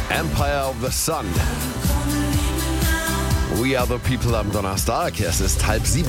Empire of the Sun. We are the people am Donnerstag. Es ist 6:30.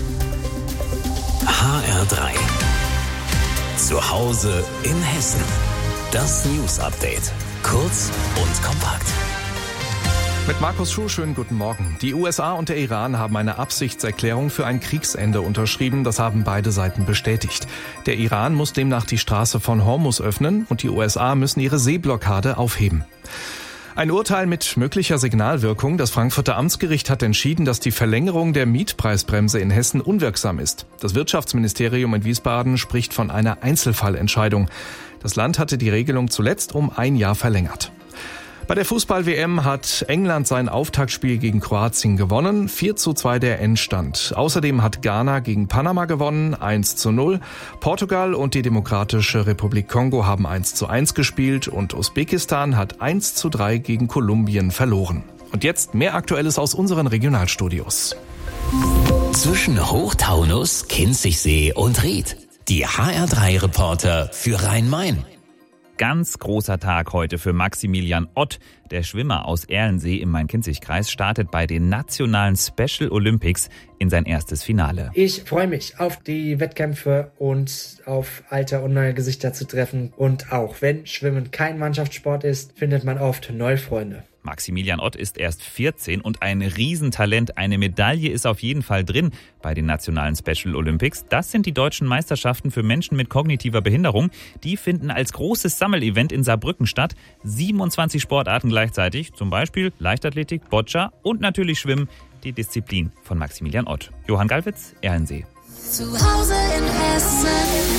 HR3. Zu Hause in Hessen. Das News Update. Kurz und kompakt. Mit Markus Schuh, schönen guten Morgen. Die USA und der Iran haben eine Absichtserklärung für ein Kriegsende unterschrieben. Das haben beide Seiten bestätigt. Der Iran muss demnach die Straße von Hormuz öffnen und die USA müssen ihre Seeblockade aufheben. Ein Urteil mit möglicher Signalwirkung. Das Frankfurter Amtsgericht hat entschieden, dass die Verlängerung der Mietpreisbremse in Hessen unwirksam ist. Das Wirtschaftsministerium in Wiesbaden spricht von einer Einzelfallentscheidung. Das Land hatte die Regelung zuletzt um 1 Jahr verlängert. Bei der Fußball-WM hat England sein Auftaktspiel gegen Kroatien gewonnen. 4:2 der Endstand. Außerdem hat Ghana gegen Panama gewonnen, 1:0. Portugal und die Demokratische Republik Kongo haben 1:1 gespielt und Usbekistan hat 1:3 gegen Kolumbien verloren. Und jetzt mehr Aktuelles aus unseren Regionalstudios. Zwischen Hochtaunus, Kinzigsee und Ried. Die HR3-Reporter für Rhein-Main. Ganz großer Tag heute für Maximilian Ott. Der Schwimmer aus Erlensee im Main-Kinzig-Kreis startet bei den nationalen Special Olympics in sein erstes Finale. Ich freue mich auf die Wettkämpfe und auf alte und neue Gesichter zu treffen. Und auch wenn Schwimmen kein Mannschaftssport ist, findet man oft neue Freunde. Maximilian Ott ist erst 14 und ein Riesentalent. Eine Medaille ist auf jeden Fall drin bei den nationalen Special Olympics. Das sind die deutschen Meisterschaften für Menschen mit kognitiver Behinderung. Die finden als großes Sammelevent in Saarbrücken statt. 27 Sportarten gleichzeitig, zum Beispiel Leichtathletik, Boccia und natürlich Schwimmen, die Disziplin von Maximilian Ott. Johann Gallwitz, Erlensee. Zu Hause in Hessen.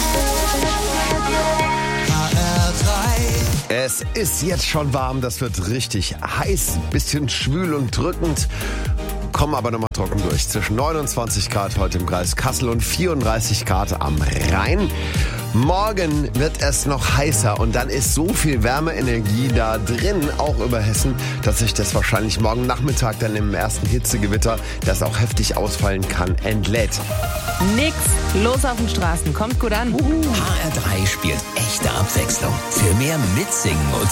Es ist jetzt schon warm, das wird richtig heiß, bisschen schwül und drückend. Kommen aber nochmal trocken durch. Zwischen 29 Grad heute im Kreis Kassel und 34 Grad am Rhein. Morgen wird es noch heißer und dann ist so viel Wärmeenergie da drin, auch über Hessen, dass sich das wahrscheinlich morgen Nachmittag dann im ersten Hitzegewitter, das auch heftig ausfallen kann, entlädt. Nix los auf den Straßen, kommt gut an. HR3 spielt echte Abwechslung. Für mehr Mitsingen und